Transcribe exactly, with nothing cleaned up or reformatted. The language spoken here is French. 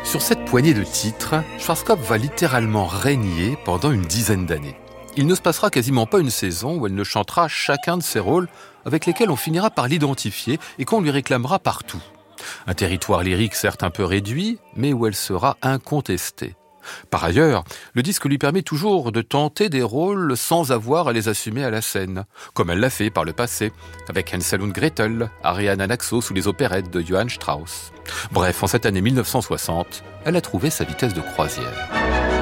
Sur cette poignée de titres, Schwarzkopf va littéralement régner pendant une dizaine d'années. Il ne se passera quasiment pas une saison où elle ne chantera chacun de ses rôles avec lesquels on finira par l'identifier et qu'on lui réclamera partout. Un territoire lyrique certes un peu réduit, mais où elle sera incontestée. Par ailleurs, le disque lui permet toujours de tenter des rôles sans avoir à les assumer à la scène, comme elle l'a fait par le passé, avec Hansel und Gretel, Ariane Anaxos ou les opérettes de Johann Strauss. Bref, en cette année mille neuf cent soixante, elle a trouvé sa vitesse de croisière.